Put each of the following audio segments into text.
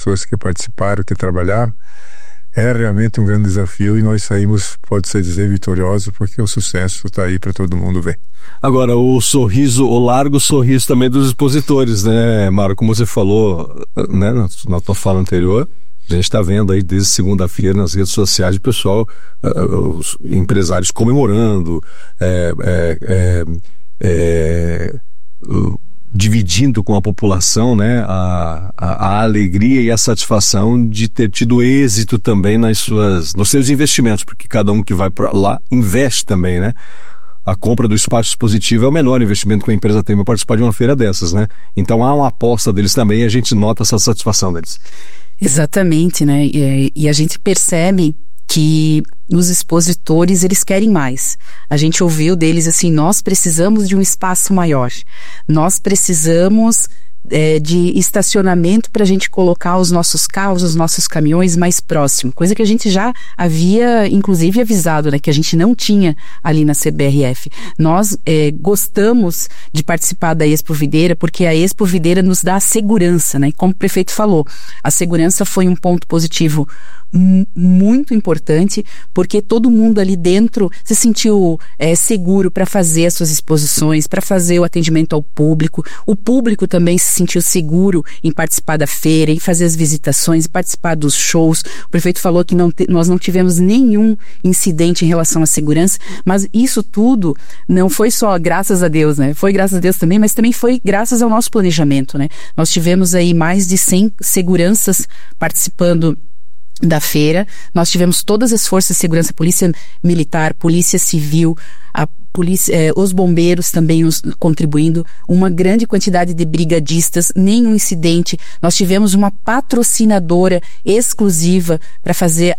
pessoas que participaram, que trabalharam. É realmente um grande desafio e nós saímos, pode-se dizer, vitoriosos, porque o sucesso está aí para todo mundo ver. Agora, o largo sorriso também dos expositores, né, Mário? Como você falou, né, na tua fala anterior, a gente está vendo aí desde segunda-feira nas redes sociais o pessoal, os empresários comemorando, dividindo com a população, né, a alegria e a satisfação de ter tido êxito também nos seus investimentos, porque cada um que vai para lá investe também, né? A compra do espaço expositivo é o menor investimento que a empresa tem para participar de uma feira dessas, né? Então há uma aposta deles também e a gente nota essa satisfação deles. Exatamente, né? E a gente percebe que os expositores, eles querem mais. A gente ouviu deles assim, nós precisamos de um espaço maior. Nós precisamos de estacionamento para a gente colocar os nossos carros, os nossos caminhões mais próximo. Coisa que a gente já havia, inclusive, avisado, né? Que a gente não tinha ali na CBRF. Nós gostamos de participar da Expo Videira porque a Expo Videira nos dá a segurança, né? Como o prefeito falou, a segurança foi um ponto positivo muito importante, porque todo mundo ali dentro se sentiu seguro para fazer as suas exposições, para fazer o atendimento ao público. O público também se sentiu seguro em participar da feira, em fazer as visitações, em participar dos shows. O prefeito falou que nós não tivemos nenhum incidente em relação à segurança, mas isso tudo não foi só graças a Deus, né? Foi graças a Deus também, mas também foi graças ao nosso planejamento, né? Nós tivemos aí mais de 100 seguranças participando da feira. Nós tivemos todas as forças de segurança, polícia militar, polícia civil, a polícia, os bombeiros também contribuindo, uma grande quantidade de brigadistas, nenhum incidente. Nós tivemos uma patrocinadora exclusiva para fazer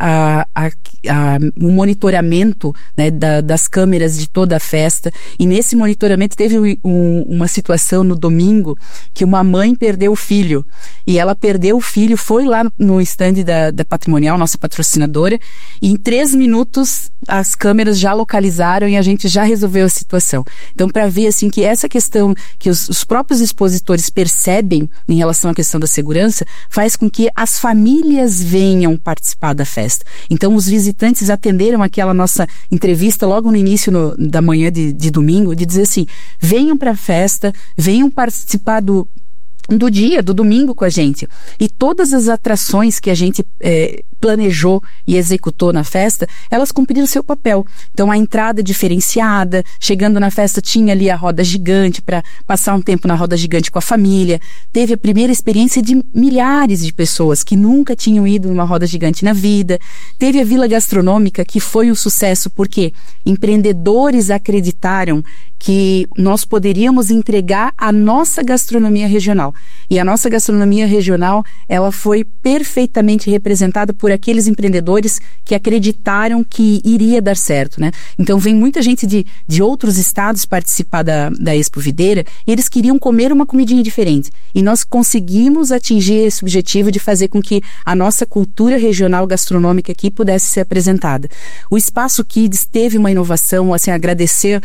o monitoramento, né, das câmeras de toda a festa, e nesse monitoramento teve uma situação no domingo que uma mãe perdeu o filho, e ela perdeu o filho, foi lá no stand da Patrimonial, nossa patrocinadora, e em 3 minutos as câmeras já localizaram e a gente já resolveu a situação. Então, para ver assim que essa questão que os próprios expositores percebem em relação à questão da segurança, faz com que as famílias venham participar da festa. Então, os visitantes atenderam aquela nossa entrevista logo no início da manhã de domingo, de dizer assim, venham para a festa, venham participar do domingo com a gente. E todas as atrações que a gente planejou e executou na festa, elas cumpriram seu papel. Então, a entrada diferenciada, chegando na festa tinha ali a roda gigante para passar um tempo na roda gigante com a família. Teve a primeira experiência de milhares de pessoas que nunca tinham ido numa roda gigante na vida. Teve a Vila Gastronômica, que foi um sucesso porque empreendedores acreditaram que nós poderíamos entregar a nossa gastronomia regional. E a nossa gastronomia regional, ela foi perfeitamente representada por aqueles empreendedores que acreditaram que iria dar certo, né? Então vem muita gente de outros estados participar da Expo Videira e eles queriam comer uma comidinha diferente. E nós conseguimos atingir esse objetivo de fazer com que a nossa cultura regional gastronômica aqui pudesse ser apresentada. O Espaço Kids teve uma inovação, assim, agradecer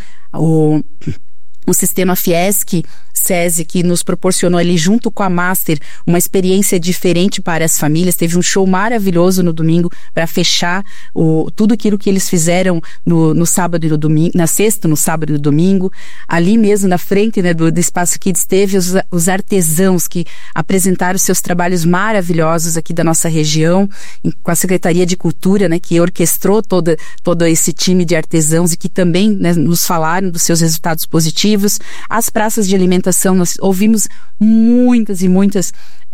o sistema Fiesc SESI, que nos proporcionou ali junto com a Master uma experiência diferente para as famílias. Teve um show maravilhoso no domingo para fechar tudo aquilo que eles fizeram no sábado e no domingo, na sexta, no sábado e no domingo. Ali mesmo na frente, né, do Espaço Kids teve os artesãos que apresentaram seus trabalhos maravilhosos aqui da nossa região, com a Secretaria de Cultura, né, que orquestrou todo esse time de artesãos e que também, né, nos falaram dos seus resultados positivos. As praças de alimentação, nós ouvimos muitas e muitas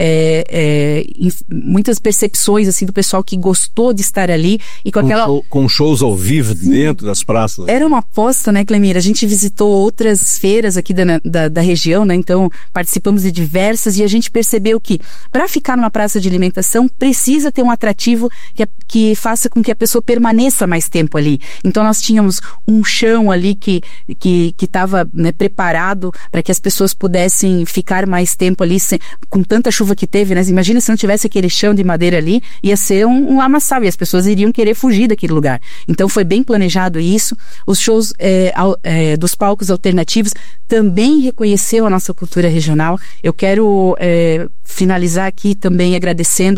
percepções assim do pessoal que gostou de estar ali e com shows ao vivo dentro das praças. Era uma aposta, né, Clemira? A gente visitou outras feiras aqui da região, né? Então participamos de diversas e a gente percebeu que para ficar numa praça de alimentação precisa ter um atrativo que faça com que a pessoa permaneça mais tempo ali. Então nós tínhamos um chão ali que estava, né, preparado para que as pessoas pudessem ficar mais tempo ali com tanta chuva que teve, né? Imagina se não tivesse aquele chão de madeira ali, ia ser um lamaçal e as pessoas iriam querer fugir daquele lugar. Então foi bem planejado isso. Os shows dos palcos alternativos também reconheceu a nossa cultura regional. Eu quero finalizar aqui também agradecendo